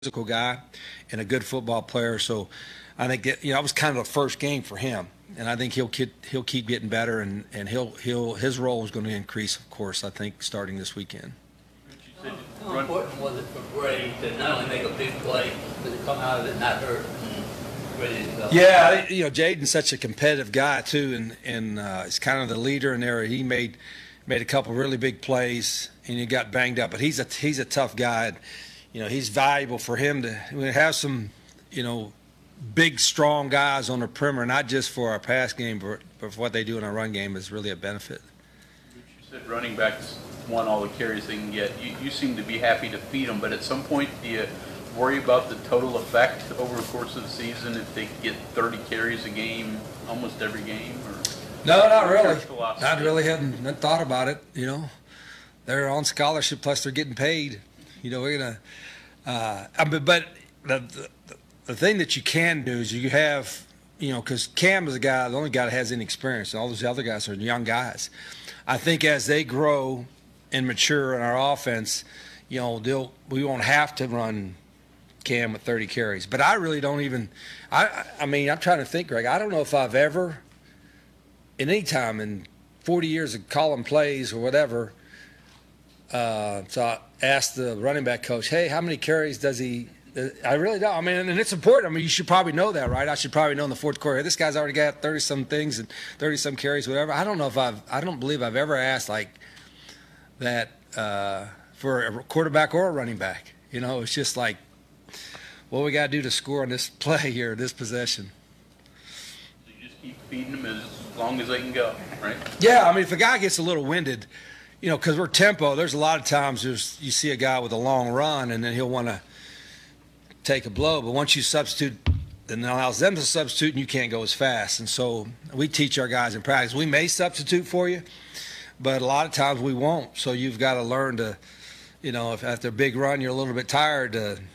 physical guy and a good football player. So I think that was kind of the first game for him, and I think he'll keep getting better, and his role is going to increase, of course. I think starting this weekend. How important was it for Bray to not only make a big play, but to come out of it not hurt? Yeah, Jaden's such a competitive guy too, and he's kind of the leader in there. He made a couple really big plays, and he got banged up, but he's a tough guy. And, he's valuable for him to have some, big, strong guys on the perimeter, not just for our pass game, but for what they do in our run game is really a benefit. You said running backs want all the carries they can get. You seem to be happy to feed them, but at some point, do you worry about the total effect over the course of the season if they get 30 carries a game almost every game? Or no, not really. I really hadn't thought about it. They're on scholarship, plus they're getting paid. We're gonna. But the thing that you can do is you have, because Cam is the only guy that has any experience, and all those other guys are young guys. I think as they grow and mature in our offense, we won't have to run Cam with 30 carries. But I really don't even. I'm trying to think, Greg. I don't know if I've ever, in any time in 40 years of calling plays or whatever. So I asked the running back coach, hey, how many carries does he – I really don't. And it's important. You should probably know that, right? I should probably know in the fourth quarter, hey, this guy's already got 30-some things and 30-some carries, whatever. I don't believe I've ever asked like that for a quarterback or a running back. It's just like, what we got to do to score on this play here, this possession. So you just keep feeding them as long as they can go, right? Yeah, if a guy gets a little winded – because we're tempo, there's a lot of times you see a guy with a long run and then he'll want to take a blow. But once you substitute, then it allows them to substitute and you can't go as fast. And so we teach our guys in practice. We may substitute for you, but a lot of times we won't. So you've got to learn to, if after a big run you're a little bit tired,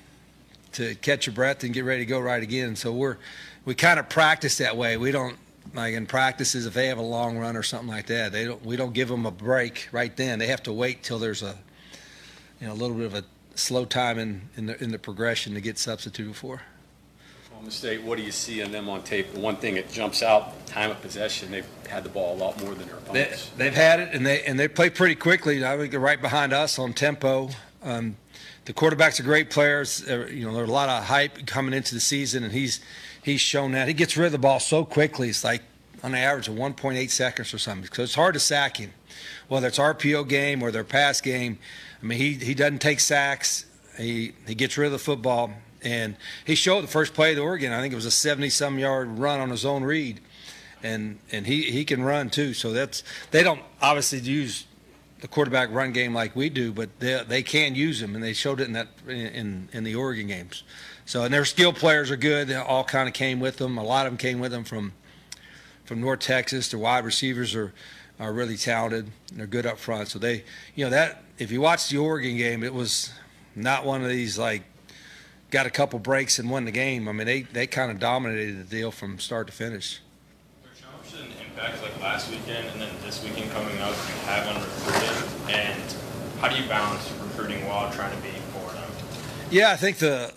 to catch your breath and get ready to go right again. So we kind of practice that way. We don't. Like in practices, if they have a long run or something like that, we don't give them a break right then. They have to wait till there's a little bit of a slow time in the progression to get substituted for. Oklahoma State, what do you see in them on tape? The one thing that jumps out, time of possession, they've had the ball a lot more than their opponents. They've had it, and they play pretty quickly. I think they're right behind us on tempo. The quarterbacks are great players. There's a lot of hype coming into the season, and he's shown that. He gets rid of the ball so quickly. It's like on an average of 1.8 seconds or something. So it's hard to sack him, whether it's RPO game or their pass game. He doesn't take sacks. He gets rid of the football. And he showed the first play of the Oregon. I think it was a 70-some yard run on his own read. And he can run too. So they don't obviously use the quarterback run game like we do, but they can use him, and they showed it in the Oregon games. So, and their skill players are good. They all kind of came with them. A lot of them came with them from North Texas. Their wide receivers are really talented. They're good up front. So they, that if you watch the Oregon game, it was not one of these like got a couple breaks and won the game. They kind of dominated the deal from start to finish. How much did an impact like last weekend and then this weekend coming up you have on recruiting, and how do you balance recruiting while trying to be for them? Yeah, I think the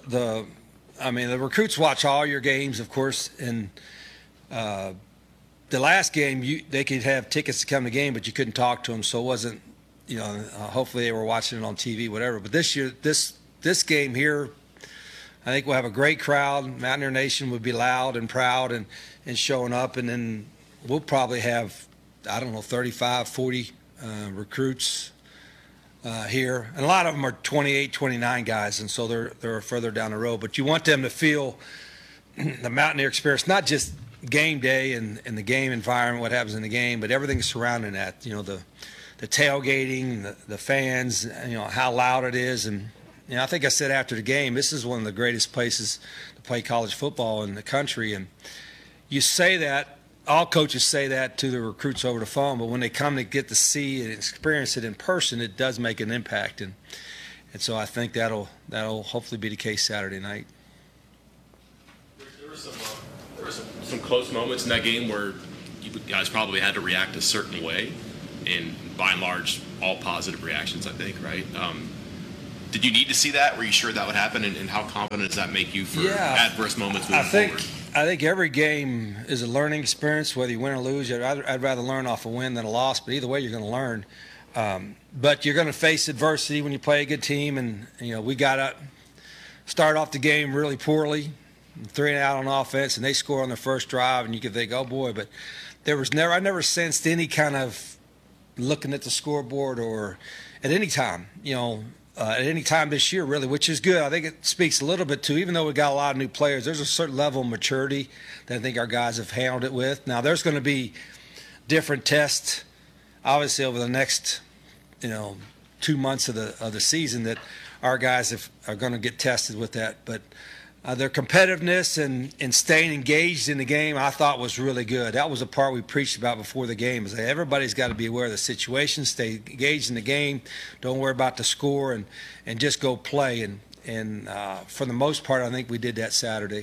recruits watch all your games, of course, and the last game they could have tickets to come to the game, but you couldn't talk to them, so it wasn't, hopefully they were watching it on TV, whatever. But this year, this game here, I think we'll have a great crowd. Mountaineer Nation would be loud and proud and showing up, and then we'll probably have, 35, 40 recruits here, and a lot of them are 28, 29 guys, and so they're further down the road. But you want them to feel the Mountaineer experience, not just game day and the game environment, what happens in the game, but everything surrounding that. The tailgating, the fans, how loud it is, and I think I said after the game, this is one of the greatest places to play college football in the country, and you say that. All coaches say that to the recruits over the phone, but when they come to get to see and experience it in person, it does make an impact, and so I think that'll hopefully be the case Saturday night. There were some close moments in that game where you guys probably had to react a certain way, and by and large, all positive reactions, I think, right? Did you need to see that? Were you sure that would happen? And how confident does that make you for adverse moments moving forward? I think every game is a learning experience, whether you win or lose. I'd rather learn off a win than a loss, but either way, you're going to learn. But you're going to face adversity when you play a good team, and we got to start off the game really poorly, 3 and out on offense, and they score on their first drive, and you can think, oh boy, but I never sensed any kind of looking at the scoreboard or at any time, at any time this year, really, which is good. I think it speaks a little bit to, even though we got a lot of new players, there's a certain level of maturity that I think our guys have handled it with. Now, there's going to be different tests, obviously, over the next, 2 months of the season that our guys are going to get tested with that. But their competitiveness and staying engaged in the game, I thought was really good. That was the part we preached about before the game, is that everybody's got to be aware of the situation, stay engaged in the game, don't worry about the score, and just go play. And for the most part, I think we did that Saturday.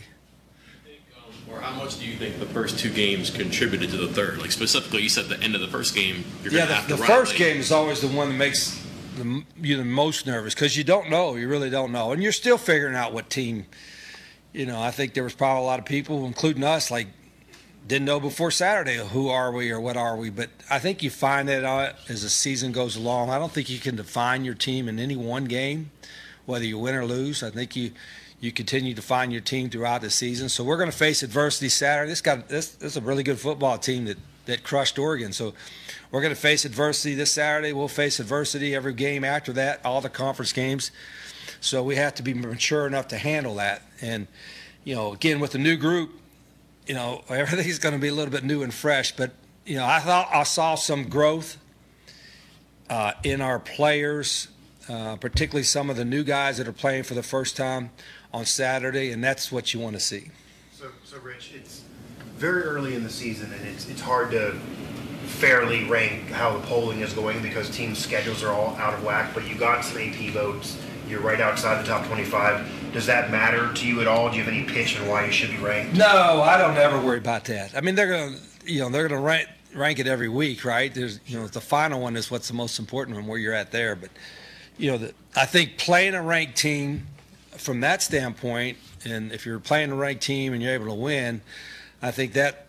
Or how much do you think the first 2 games contributed to the third? Like specifically, you said the end of the first game, you're going to have to run. The first game is always the one that makes you the most nervous, because you don't know. You really don't know. And you're still figuring out what team. I think there was probably a lot of people, including us, didn't know before Saturday who are we or what are we. But I think you find that out as the season goes along. I don't think you can define your team in any one game, whether you win or lose. I think you continue to find your team throughout the season. So we're going to face adversity Saturday. This is a really good football team that crushed Oregon. So we're going to face adversity this Saturday. We'll face adversity every game after that, all the conference games. So we have to be mature enough to handle that. And, again, with the new group, everything's going to be a little bit new and fresh. But, I thought I saw some growth in our players, particularly some of the new guys that are playing for the first time on Saturday, and that's what you want to see. So Rich, it's very early in the season, and it's hard to fairly rank how the polling is going because team schedules are all out of whack, but you got some AP votes. You're right outside the top 25. Does that matter to you at all? Do you have any pitch on why you should be ranked? No, I don't ever worry about that. I mean, they're going to rank it every week, right? There's the final one is what's the most important one, where you're at there. But I think playing a ranked team from that standpoint, and if you're playing a ranked team and you're able to win, I think that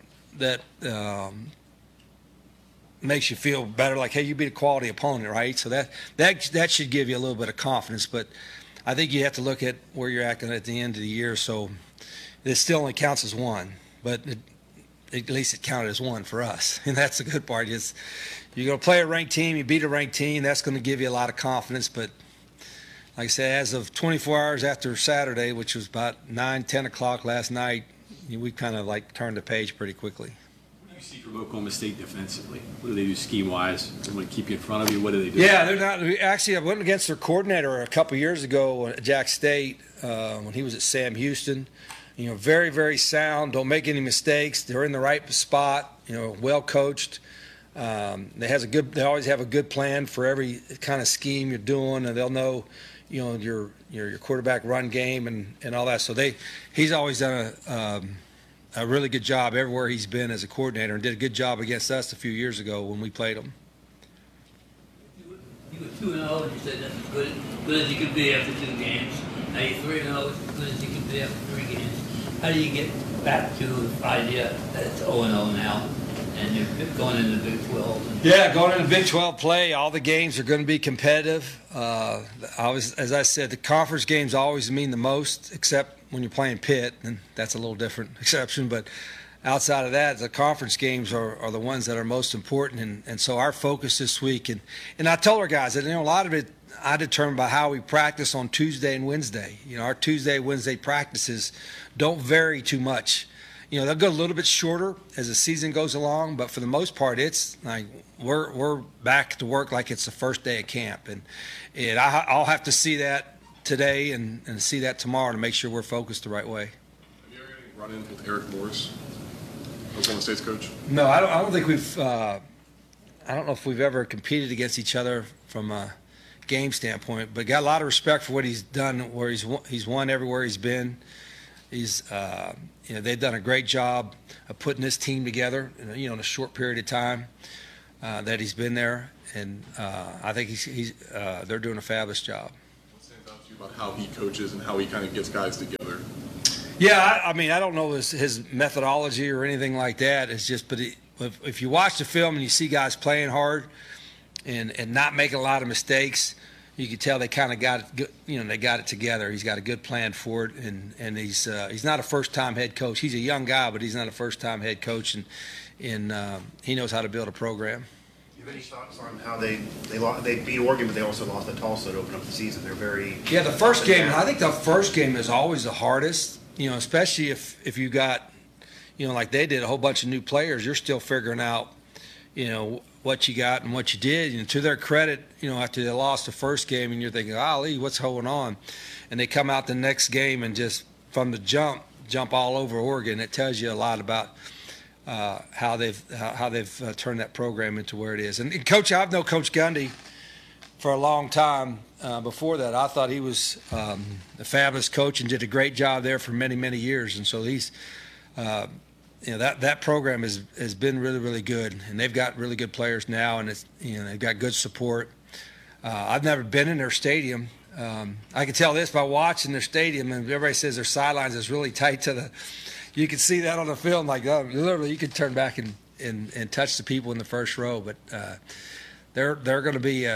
makes you feel better, like, hey, you beat a quality opponent, right? So that should give you a little bit of confidence. But I think you have to look at where you're at the end of the year. So it still only counts as one, but at least it counted as one for us. And that's the good part. Is you're going to play a ranked team, you beat a ranked team, that's going to give you a lot of confidence. But like I said, as of 24 hours after Saturday, which was about 9, 10 o'clock last night, we kind of turned the page pretty quickly. What do you see from Oklahoma State defensively? What do they do scheme-wise? They want to keep you in front of you? What do they do? Yeah, they're not. Actually, I went against their coordinator a couple years ago at Jack State when he was at Sam Houston. Very, very sound. Don't make any mistakes. They're in the right spot. Well coached. They always have a good plan for every kind of scheme you're doing, and they'll know, your quarterback run game and all that. So he's always done a really good job everywhere he's been as a coordinator, and did a good job against us a few years ago when we played them. You were 2-0, and you said that's as good as you could be after 2 games. Now you're 3-0, as good as you could be after 3 games. How do you get back to the idea that it's 0-0 now, and you're going into the Big 12? Yeah, going into Big 12 play, all the games are going to be competitive. As I said, the conference games always mean the most, except when you're playing Pitt, and that's a little different exception. But outside of that, the conference games are the ones that are most important. And so our focus this week, and I told our guys that, a lot of it I determine by how we practice on Tuesday and Wednesday. Our Tuesday, Wednesday practices don't vary too much. They'll go a little bit shorter as the season goes along, but for the most part, it's like we're back to work like it's the first day of camp. And I'll have to see that today and see that tomorrow to make sure we're focused the right way. Have you ever had any run-ins with Eric Morris, Oklahoma State's coach? No, I don't think we've. I don't know if we've ever competed against each other from a game standpoint, but got a lot of respect for what he's done. Where he's won everywhere he's been. They've done a great job of putting this team together, in a short period of time that he's been there, and I think they're doing a fabulous job. What stands out to you about how he coaches and how he kind of gets guys together? Yeah, I mean, I don't know his methodology or anything like that. It's just, but if you watch the film and you see guys playing hard and not making a lot of mistakes, you can tell they kind of got it. They got it together. He's got a good plan for it, and he's not a first-time head coach. He's a young guy, but he's not a first-time head coach, and he knows how to build a program. Do you have any thoughts on how they beat Oregon, but they also lost at Tulsa to open up the season? They're very the first game. I think the first game is always the hardest. Especially if you got, like they did, a whole bunch of new players. You're still figuring out, what you got and what you did. To their credit, after they lost the first game, and you're thinking, golly, what's going on? And they come out the next game and just from the jump all over Oregon. It tells you a lot about how they've turned that program into where it is. And Coach, I've known Coach Gundy for a long time. Before that, I thought he was a fabulous coach and did a great job there for many, many years. And so he's, that program has been really, really good. And they've got really good players now, and they've got good support. I've never been in their stadium. I can tell this by watching their stadium, and everybody says their sidelines is really tight to the. You can see that on the film, like literally, you could turn back and touch the people in the first row. But they're going to be.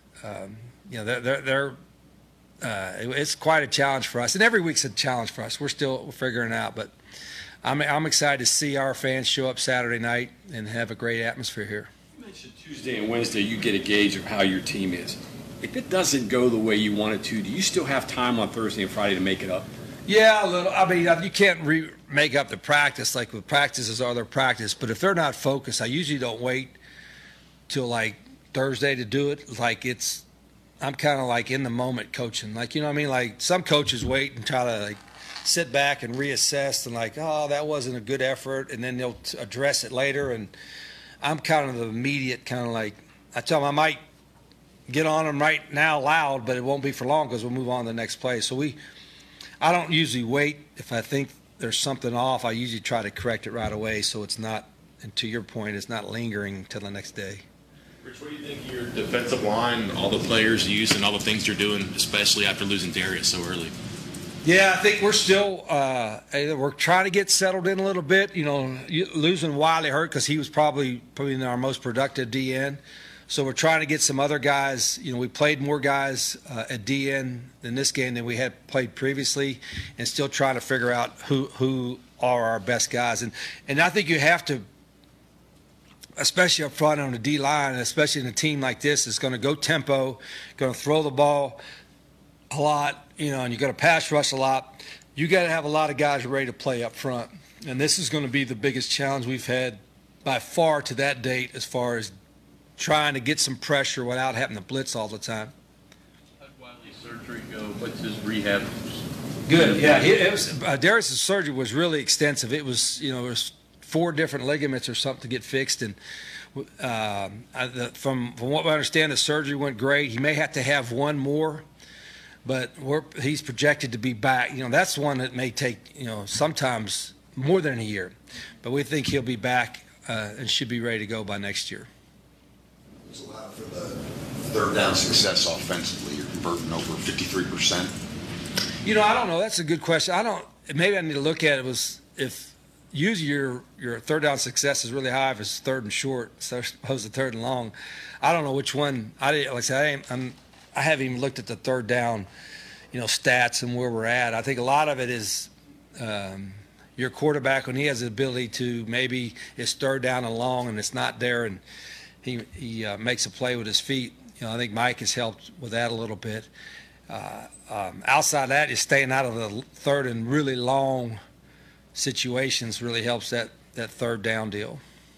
It's quite a challenge for us, and every week's a challenge for us. We're still figuring it out, but I'm excited to see our fans show up Saturday night and have a great atmosphere here. You mentioned Tuesday and Wednesday you get a gauge of how your team is. If it doesn't go the way you want it to, do you still have time on Thursday and Friday to make it up? Yeah, a little. I mean, you can't make up the practice. Like with practices are their practice, but if they're not focused, I usually don't wait till like Thursday to do it. I'm kind of like in the moment coaching. Like, like some coaches wait and try to like sit back and reassess and like, oh, that wasn't a good effort. And then they'll address it later. And I'm kind of the immediate kind of like, I tell them I might get on them right now loud, but it won't be for long because we'll move on to the next play. So I don't usually wait. If I think there's something off, I usually try to correct it right away. So it's not, and to your point, it's not lingering till the next day. Rich, what do you think of your defensive line, all the players you use, and all the things you're doing, especially after losing Darius so early? Yeah, I think we're still we're trying to get settled in a little bit. Losing Wiley hurt because he was probably our most productive DN. So we're trying to get some other guys. We played more guys at DN in this game than we had played previously, and still trying to figure out who are our best guys. And I think you have to, especially up front on the D-line, especially in a team like this, is going to go tempo, going to throw the ball a lot, and you're going to pass rush a lot. You got to have a lot of guys ready to play up front. And this is going to be the biggest challenge we've had by far to that date as far as trying to get some pressure without having to blitz all the time. How'd Wiley's surgery go? What's his rehab? Good, yeah. Darius' surgery was really extensive. It was, it was 4 different ligaments or something to get fixed, and from what I understand, the surgery went great. He may have to have one more, but he's projected to be back. That's one that may take sometimes more than a year, but we think he'll be back and should be ready to go by next year. What's allowed for the third down success offensively? You're converting over 53%. I don't know. That's a good question. Maybe I need to look at it. If usually your third down success is really high if it's third and short, so opposed to third and long. I don't know which one. I haven't even looked at the third down, stats and where we're at. I think a lot of it is your quarterback when he has the ability to maybe it's third down and long and it's not there and he makes a play with his feet. I think Mike has helped with that a little bit. Outside of that, is staying out of the third and really long situations really helps that third down deal.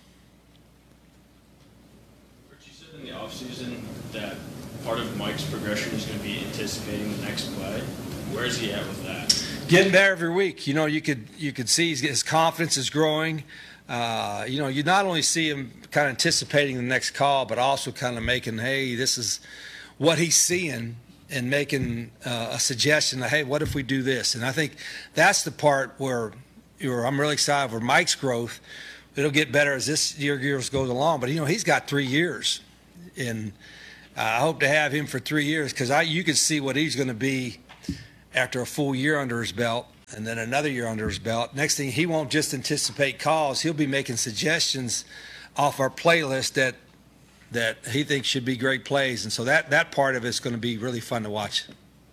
Rich, you said in the offseason that part of Mike's progression is going to be anticipating the next play. Where is he at with that? Getting better every week. You could see his confidence is growing. You not only see him kind of anticipating the next call, but also kind of making, hey, this is what he's seeing, and making a suggestion that, hey, what if we do this? And I think that's the part where I'm really excited for Mike's growth. It'll get better as this years goes along. But, he's got 3 years. And I hope to have him for 3 years because you can see what he's going to be after a full year under his belt and then another year under his belt. Next thing, he won't just anticipate calls. He'll be making suggestions off our playlist that he thinks should be great plays. And so that part of it's going to be really fun to watch.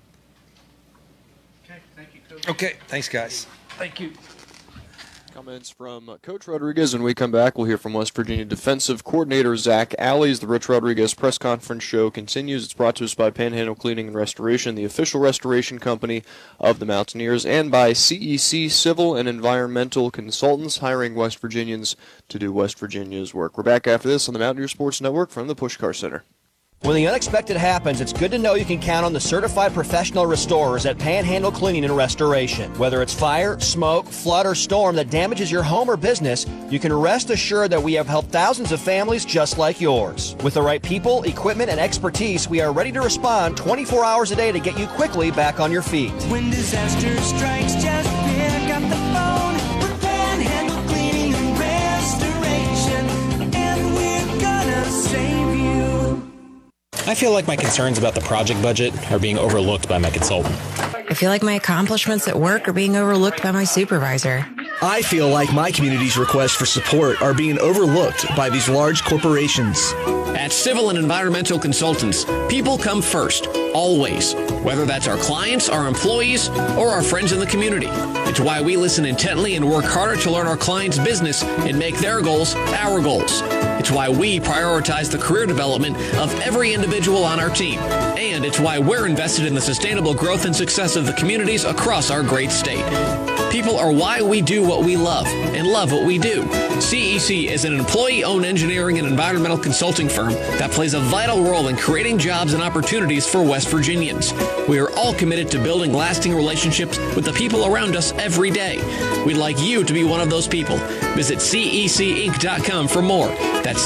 Okay, thank you, Coach. Okay, thanks, guys. Thank you. Comments from Coach Rodriguez. When we come back, we'll hear from West Virginia defensive coordinator Zach Alley. The Rich Rodriguez press conference show continues. It's brought to us by Panhandle Cleaning and Restoration, the official restoration company of the Mountaineers, and by CEC Civil and Environmental Consultants, hiring West Virginians to do West Virginia's work. We're back after this on the Mountaineer Sports Network from the Pushkar Center. When the unexpected happens, it's good to know you can count on the certified professional restorers at Panhandle Cleaning and Restoration. Whether it's fire, smoke, flood, or storm that damages your home or business, you can rest assured that we have helped thousands of families just like yours. With the right people, equipment, and expertise, we are ready to respond 24 hours a day to get you quickly back on your feet. When disaster strikes, just pick up the phone with Panhandle Cleaning and Restoration, and we're gonna save you. I feel like my concerns about the project budget are being overlooked by my consultant. I feel like my accomplishments at work are being overlooked by my supervisor. I feel like my community's requests for support are being overlooked by these large corporations. At Civil and Environmental Consultants, people come first, always, whether that's our clients, our employees, or our friends in the community. It's why we listen intently and work harder to learn our clients' business and make their goals our goals. It's why we prioritize the career development of every individual on our team. And it's why we're invested in the sustainable growth and success of the communities across our great state. People are why we do what we love and love what we do. CEC is an employee-owned engineering and environmental consulting firm that plays a vital role in creating jobs and opportunities for West Virginians. We are all committed to building lasting relationships with the people around us every day. We'd like you to be one of those people. Visit cecinc.com for more. That's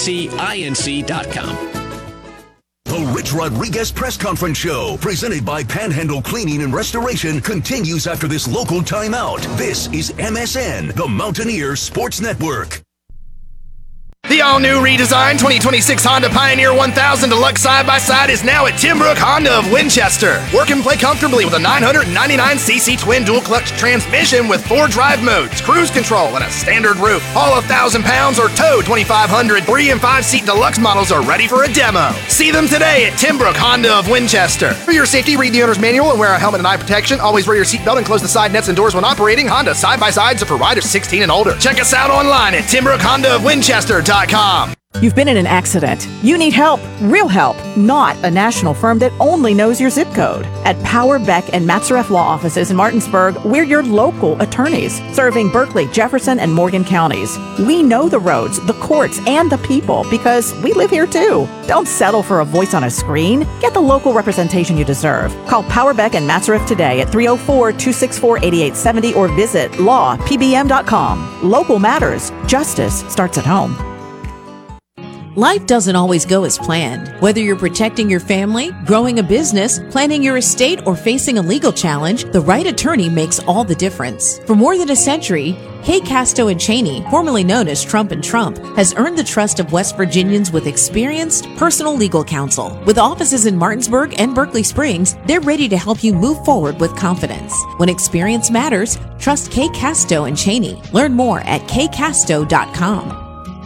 cecinc.com. The Rich Rodriguez Press Conference Show, presented by Panhandle Cleaning and Restoration, continues after this local timeout. This is MSN, the Mountaineer Sports Network. The all-new redesigned 2026 Honda Pioneer 1000 Deluxe Side-by-Side is now at Tim Brook Honda of Winchester. Work and play comfortably with a 999cc twin dual-clutch transmission with 4 drive modes, cruise control, and a standard roof. Haul 1,000 pounds or tow 2,500. 3- and 5-seat deluxe models are ready for a demo. See them today at Tim Brook Honda of Winchester. For your safety, read the owner's manual and wear a helmet and eye protection. Always wear your seatbelt and close the side nets and doors when operating. Honda Side-by-Sides are for riders 16 and older. Check us out online at TimBrookHondaofWinchester.com. You've been in an accident. You need help, real help, not a national firm that only knows your zip code. At Power, Beck, and Matzereff Law Offices in Martinsburg, we're your local attorneys, serving Berkeley, Jefferson, and Morgan counties. We know the roads, the courts, and the people because we live here too. Don't settle for a voice on a screen. Get the local representation you deserve. Call Power, Beck, and Matzereff today at 304-264-8870 or visit lawpbm.com. Local matters. Justice starts at home. Life doesn't always go as planned. Whether you're protecting your family, growing a business, planning your estate, or facing a legal challenge, the right attorney makes all the difference. For more than a century, Kay Casto and Cheney, formerly known as Trump & Trump, has earned the trust of West Virginians with experienced, personal legal counsel. With offices in Martinsburg and Berkeley Springs, they're ready to help you move forward with confidence. When experience matters, trust Kay Casto and Cheney. Learn more at kcasto.com.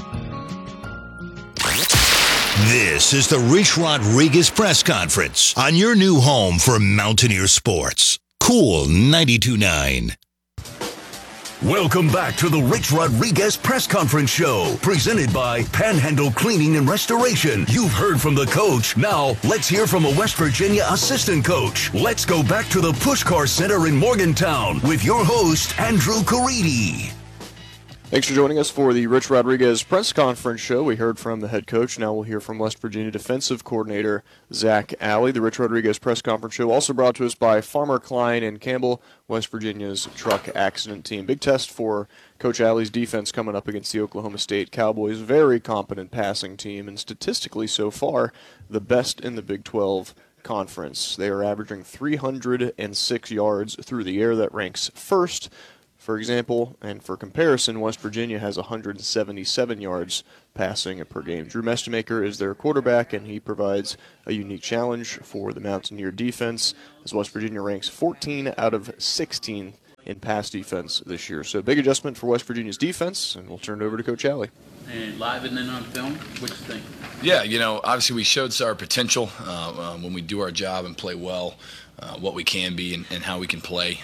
This is the Rich Rodriguez Press Conference on your new home for Mountaineer Sports. Cool 92.9. Welcome back to the Rich Rodriguez Press Conference Show, presented by Panhandle Cleaning and Restoration. You've heard from the coach. Now, let's hear from a West Virginia assistant coach. Let's go back to the Pushkar Center in Morgantown with your host, Andrew Caridi. Thanks for joining us for the Rich Rodriguez Press Conference Show. We heard from the head coach. Now we'll hear from West Virginia defensive coordinator Zach Alley. The Rich Rodriguez Press Conference Show also brought to us by Farmer Klein and Campbell, West Virginia's truck accident team. Big test for Coach Alley's defense coming up against the Oklahoma State Cowboys. Very competent passing team, and statistically so far, the best in the Big 12 Conference. They are averaging 306 yards through the air. That ranks first For example, and for comparison, West Virginia has 177 yards passing per game. Drew Mestemaker is their quarterback, and he provides a unique challenge for the Mountaineer defense, as West Virginia ranks 14 out of 16 in pass defense this year. So big adjustment for West Virginia's defense, and we'll turn it over to Coach Alley. And live and then on film, what do you think? Yeah, obviously we showed our potential when we do our job and play well, what we can be and how we can play.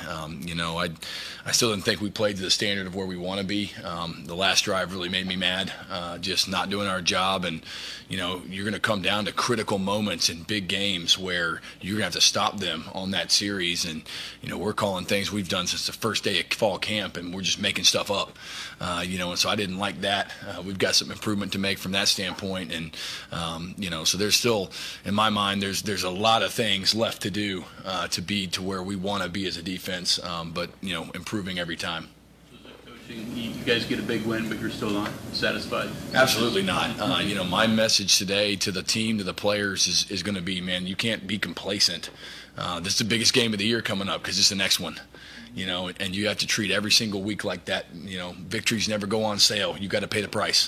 I still didn't think we played to the standard of where we want to be. The last drive really made me mad, just not doing our job. And, you're going to come down to critical moments in big games where you're going to have to stop them on that series. And, we're calling things we've done since the first day of fall camp, and we're just making stuff up. And so I didn't like that. We've got some improvement to make from that standpoint. And, so there's still, in my mind, there's a lot of things left to do to be to where we want to be as a defense, but, improving every time. You guys get a big win, but you're still not satisfied? Absolutely not. My message today to the team, to the players is going to be, man, you can't be complacent. This is the biggest game of the year coming up because it's the next one. And you have to treat every single week like that. Victories never go on sale. You got to pay the price.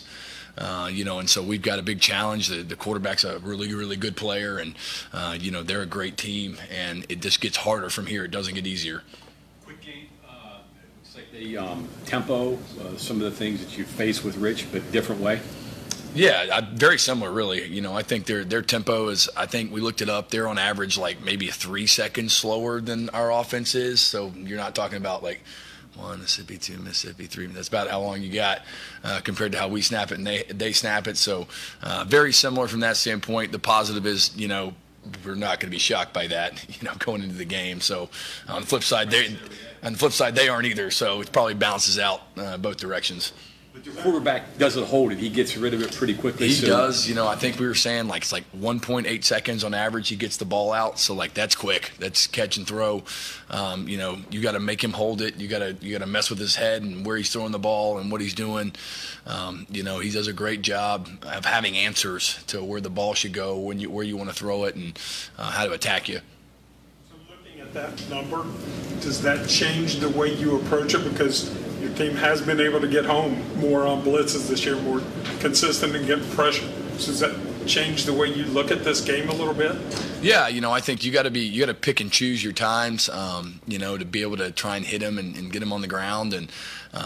And so we've got a big challenge. The quarterback's a really, really good player, and, they're a great team, and it just gets harder from here. It doesn't get easier. Quick game. Looks like the tempo, some of the things that you face with Rich, but different way. Yeah, very similar, really. I think their tempo is, I think we looked it up, they're on average like maybe 3 seconds slower than our offense is. So you're not talking about like 1 Mississippi, 2 Mississippi, 3. That's about how long you got compared to how we snap it and they snap it. So very similar from that standpoint. The positive is, we're not going to be shocked by that, going into the game. So on the flip side, they aren't either. So it probably balances out both directions. But your quarterback doesn't hold it. He gets rid of it pretty quickly. He does. I think we were saying it's like 1.8 seconds on average he gets the ball out. So that's quick. That's catch and throw. You got to make him hold it. You got to mess with his head and where he's throwing the ball and what he's doing. He does a great job of having answers to where the ball should go, where you want to throw it, and how to attack you. Looking at that number, does that change the way you approach it? Because your team has been able to get home more on blitzes this year, more consistent and getting pressure. So does that change the way you look at this game a little bit? Yeah, I think you got to pick and choose your times, to be able to try and hit him and get him on the ground. And,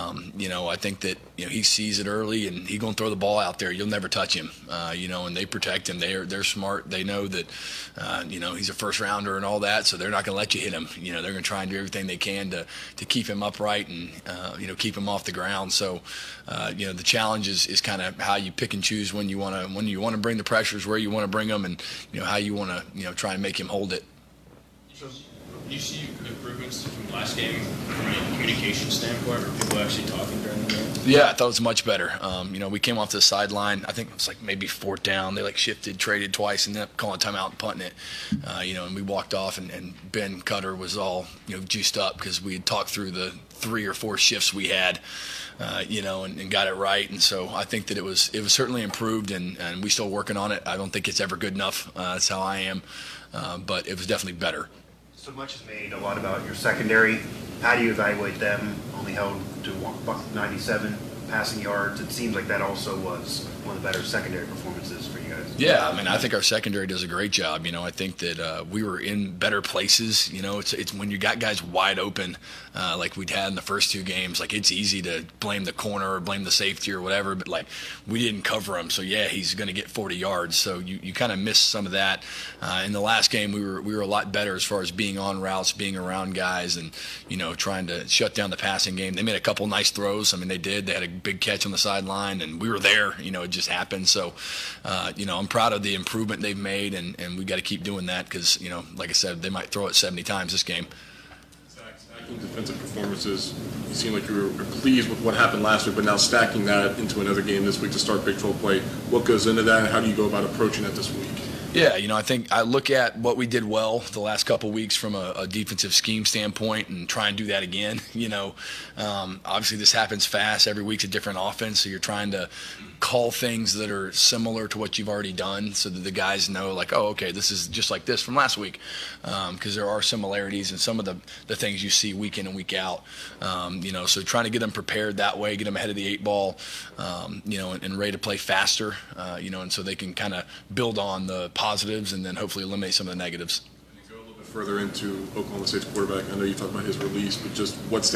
I think that, he sees it early and he's going to throw the ball out there. You'll never touch him, and they protect him. They're smart. They know that, he's a first rounder and all that. So they're not going to let you hit hm. They're going to try and do everything they can to keep him upright and, keep him off the ground. So, the challenge is kind of how you pick and choose when you want to bring the pressures, where you want to bring them, and, how you want to, try and make him hold it. So, do you see improvements from last game from a communication standpoint? Were people actually talking during the game? Yeah, I thought it was much better. We came off the sideline. I think it was like maybe 4th down. They shifted, traded twice, and ended up calling timeout and punting it. And we walked off, and Ben Cutter was all juiced up because we had talked through the 3 or 4 shifts we had. And got it right. And so I think that it was certainly improved, and we're still working on it. I don't think it's ever good enough. That's how I am. But it was definitely better. So much is made a lot about your secondary. How do you evaluate them? Only held to 97 passing yards. It seems like that also was one of the better secondary performances for you guys. Yeah, I think our secondary does a great job. I think that we were in better places. It's when you got guys wide open, like we'd had in the first 2 games. It's easy to blame the corner or blame the safety or whatever, but we didn't cover him. So yeah, he's going to get 40 yards. So you kind of missed some of that. In the last game, we were a lot better as far as being on routes, being around guys, and trying to shut down the passing game. They made a couple nice throws. They did. They had a big catch on the sideline, and we were there. It just happened. So, I'm proud of the improvement they've made, and we got to keep doing that because, like I said, they might throw it 70 times this game. Stacking defensive performances, you seem like you were pleased with what happened last week, but now stacking that into another game this week to start Big 12 play. What goes into that, and how do you go about approaching it this week? Yeah, I think I look at what we did well the last couple of weeks from a defensive scheme standpoint and try and do that again. Obviously this happens fast. Every week's a different offense, so you're trying to call things that are similar to what you've already done so that the guys know, like, oh, okay, this is just like this from last week, because there are similarities in some of the things you see week in and week out. So trying to get them prepared that way, get them ahead of the 8 ball, and ready to play faster, and so they can kind of build on the positives and then hopefully eliminate some of the negatives. Go a little bit further into Oklahoma State's quarterback. I know you talked about his release, but just what's